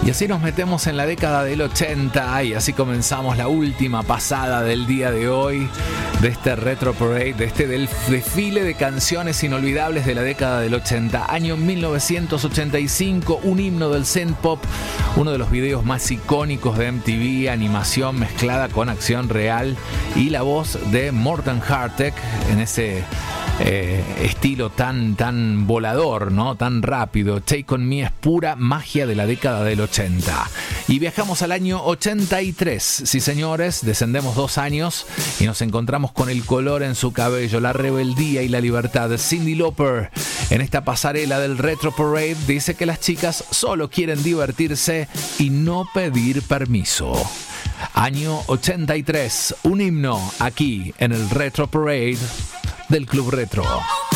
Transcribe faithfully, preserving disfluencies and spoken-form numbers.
Y así nos metemos en la década del ochenta y así comenzamos la última pasada del día de hoy de este Retro Parade, de este del desfile de canciones inolvidables de la década del ochenta. Año mil novecientos ochenta y cinco, un himno del synth pop, uno de los videos más icónicos de M T V, animación mezclada con acción real y la voz de Morten Hartek en ese Eh, estilo tan, tan volador, ¿no? Tan rápido. Take On Me es pura magia de la década del ochenta. Y viajamos al año ochenta y tres. Sí, señores, descendemos dos años y nos encontramos con el color en su cabello, la rebeldía y la libertad. Cyndi Lauper, en esta pasarela del Retro Parade, dice que las chicas solo quieren divertirse y no pedir permiso. Año ochenta y tres, un himno aquí en el Retro Parade del Club Retro.